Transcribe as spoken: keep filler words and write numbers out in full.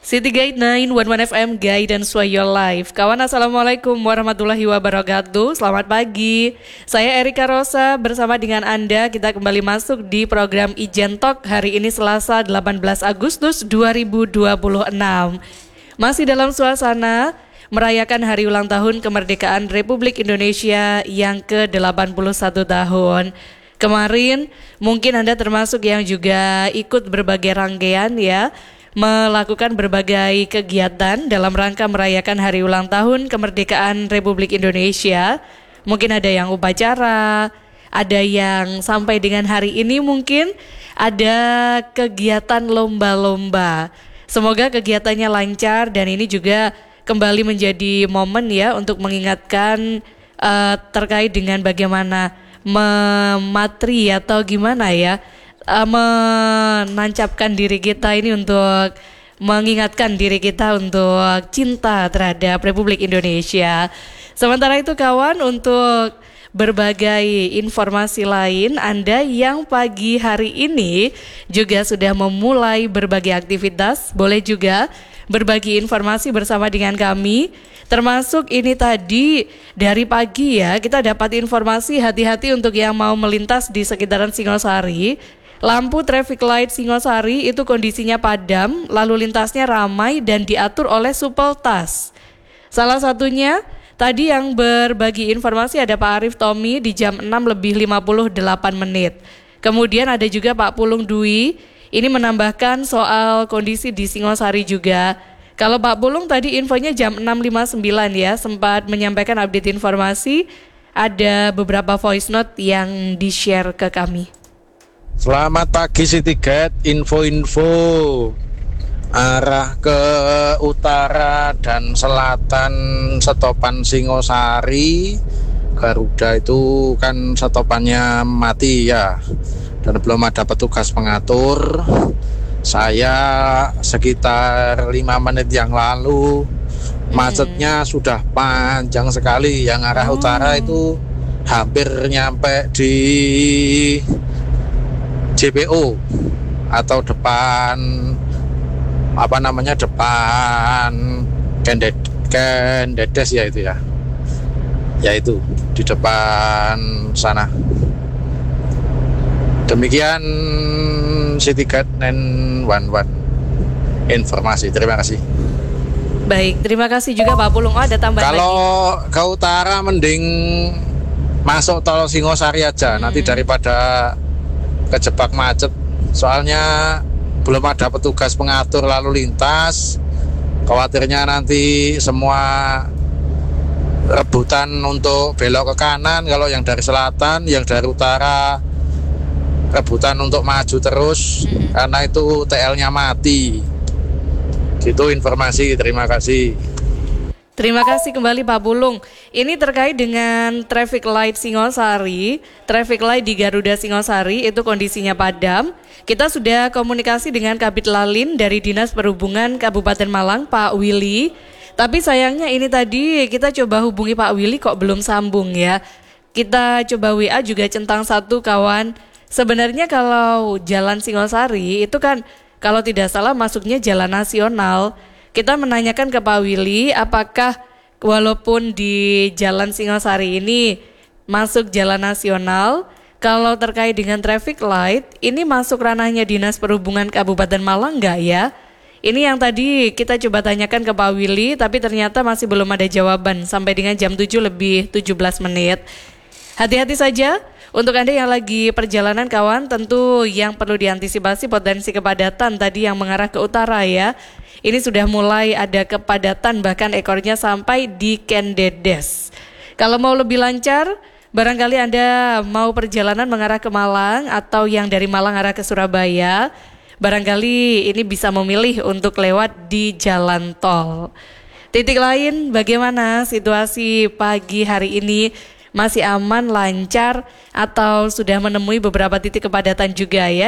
City Guide sembilan satu satu F M, Guidance for Your Life. Kawan, Assalamualaikum warahmatullahi wabarakatuh. Selamat pagi. Saya Erika Rosa bersama dengan Anda. Kita kembali masuk di program Ijen Talk hari ini Selasa delapan belas Agustus dua ribu dua puluh enam. Masih dalam suasana merayakan hari ulang tahun kemerdekaan Republik Indonesia yang ke delapan puluh satu tahun. Kemarin mungkin Anda termasuk yang juga ikut berbagai rangkaian ya, melakukan berbagai kegiatan dalam rangka merayakan hari ulang tahun kemerdekaan Republik Indonesia. Mungkin ada yang upacara, ada yang sampai dengan hari ini mungkin ada kegiatan lomba-lomba. Semoga kegiatannya lancar dan ini juga kembali menjadi momen ya untuk mengingatkan uh, terkait dengan bagaimana mematri atau gimana ya, Uh, menancapkan diri kita ini untuk mengingatkan diri kita untuk cinta terhadap Republik Indonesia. Sementara itu kawan, untuk berbagai informasi lain, Anda yang pagi hari ini juga sudah memulai berbagai aktivitas, boleh juga berbagi informasi bersama dengan kami. Termasuk ini tadi dari pagi ya, kita dapat informasi hati-hati untuk yang mau melintas di sekitaran Singosari. Lampu traffic light Singosari itu kondisinya padam, lalu lintasnya ramai dan diatur oleh Supeltas. Salah satunya tadi yang berbagi informasi ada Pak Arif Tommy di jam enam lebih lima puluh delapan menit. Kemudian ada juga Pak Pulung Dwi, ini menambahkan soal kondisi di Singosari juga. Kalau Pak Pulung tadi infonya jam enam lima puluh sembilan ya, sempat menyampaikan update informasi, ada beberapa voice note yang di-share ke kami. Selamat pagi City Guide, info-info arah ke utara dan selatan stopan Singosari. Garuda itu kan stopannya mati ya, dan belum ada petugas pengatur. Saya sekitar lima menit yang lalu macetnya sudah panjang sekali. Yang arah oh. utara itu hampir nyampe di J P O atau depan apa namanya depan Kendet Kendedes ya itu ya, ya itu di depan sana. Demikian City Guide sembilan satu satu informasi. Terima kasih. Baik, terima kasih juga Pak Pulung. Oh, ada tambahan Kalau lagi. ke utara mending masuk tol Singosari aja, hmm. nanti daripada kejebak macet, soalnya belum ada petugas pengatur lalu lintas. Khawatirnya nanti semua rebutan untuk belok ke kanan kalau yang dari selatan, yang dari utara rebutan untuk maju terus, hmm. karena itu T L-nya mati. Gitu informasi, terima kasih. Terima kasih kembali Pak Pulung. Ini terkait dengan traffic light Singosari, traffic light di Garuda Singosari itu kondisinya padam. Kita sudah komunikasi dengan Kabid Lalin dari Dinas Perhubungan Kabupaten Malang, Pak Willy. Tapi sayangnya ini tadi kita coba hubungi Pak Willy kok belum sambung ya. Kita coba W A juga centang satu kawan. Sebenarnya kalau jalan Singosari itu kan kalau tidak salah masuknya jalan nasional. Kita menanyakan ke Pak Willy apakah walaupun di Jalan Singosari ini masuk jalan nasional, kalau terkait dengan traffic light ini masuk ranahnya Dinas Perhubungan Kabupaten Malang enggak ya? Ini yang tadi kita coba tanyakan ke Pak Willy, tapi ternyata masih belum ada jawaban sampai dengan jam tujuh lebih tujuh belas menit. Hati-hati saja untuk Anda yang lagi perjalanan kawan, tentu yang perlu diantisipasi potensi kepadatan tadi yang mengarah ke utara ya. Ini sudah mulai ada kepadatan bahkan ekornya sampai di Kendedes. Kalau mau lebih lancar, barangkali Anda mau perjalanan mengarah ke Malang atau yang dari Malang arah ke Surabaya, barangkali ini bisa memilih untuk lewat di jalan tol. Titik lain, bagaimana situasi pagi hari ini? Masih aman, lancar, atau sudah menemui beberapa titik kepadatan juga ya